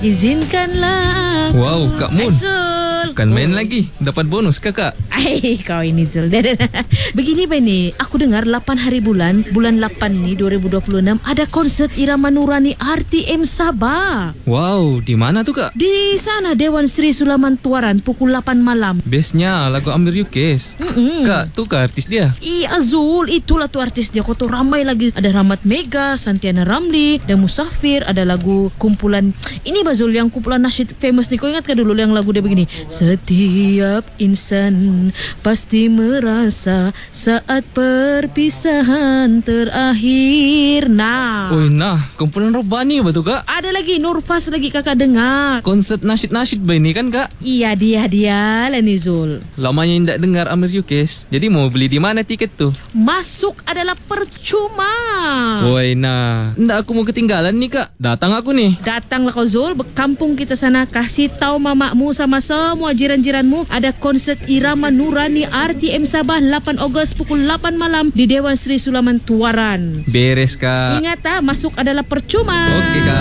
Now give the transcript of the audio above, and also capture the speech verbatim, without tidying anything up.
Izinkanlah aku. Wow, Kak Mun. Zul. Kan main lagi. Dapat bonus kakak. Ay, kau ini Zul. Begini ba ni, aku dengar lapan hari bulan, bulan lapan ni dua ribu dua puluh enam ada konsert Irama Nurani R T M Sabah. Wow, di mana tuh kak? Di sana Dewan Sri Sulaman Tuaran pukul lapan malam. Bestnya lagu Amir Yukes. Mm-mm. Kak, tuh kak artis dia. Iya Zul, itulah tuh artis dia. Kau tuh ramai lagi. Ada Rahmat Mega, Santiana Ramli, dan Musafir. Ada lagu kumpulan. Ini Bazul yang kumpulan nasyid famous nih. Kau ingat ke dulu yang lagu dia begini? Setiap insan pasti merasa saat perpisahan terakhir. Nah. Oi, nah, kumpulan Robani betul kak? Ada lagi Nurfas lagi kakak dengar. Konsert nasyid-nasyid ba ini kan kak? Iya dia dia lah ni Zul. Lamanya tidak dengar Amir Yukes. Jadi mau beli di mana tiket tuh? Masuk adalah percuma. Woi, nah, ndak aku mau ketinggalan nih kak. Datang aku nih. Datanglah kau Zul, kampung kita sana, kasih tahu mamamu sama semua jiran-jiranmu ada konsert Irama Nurani R T M Sabah lapan Ogos pukul lapan malam di Dewan Sri Sulaman Tuaran. Beres kak. Ingat ah, masuk adalah percuma. Oke kak.